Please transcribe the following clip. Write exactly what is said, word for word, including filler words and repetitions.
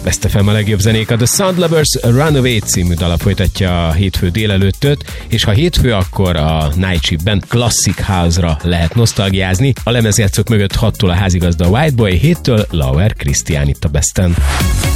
Best ef em a legjobb zenék. A The Sound Lovers Runaway című dala folytatja a hétfő délelőttöt, és ha hétfő, akkor a Night Shift Band Classic House-ra lehet nosztalgiázni. A lemezjátszók mögött hattól a házigazda White Boy, héttől Lauer Christian itt a Besten.